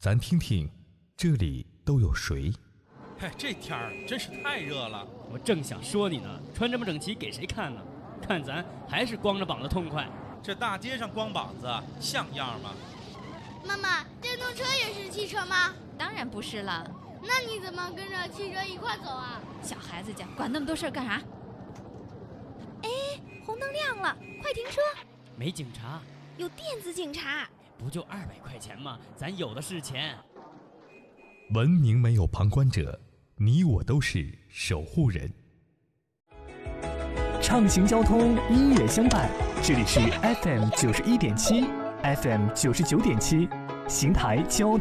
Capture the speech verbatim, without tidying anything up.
咱听听这里都有谁？ 嘿，这天儿真是太热了。 我正想说你呢，穿这么整齐给谁看呢？看咱还是光着膀子痛快。 这大街上光膀子像样吗？ 妈妈，电动车也是汽车吗？ 当然不是了。 那你怎么跟着汽车一块走啊？ 小孩子家管那么多事儿干啥？哎，红灯亮了，快停车！ 没警察， 有电子警察。 不就二百块钱吗？咱有的是钱。 文明没有旁观者，你我都是守护人。 畅行交通，音乐相伴，这里是 F M 九十一点七 ，F M 九十九点七，邢台交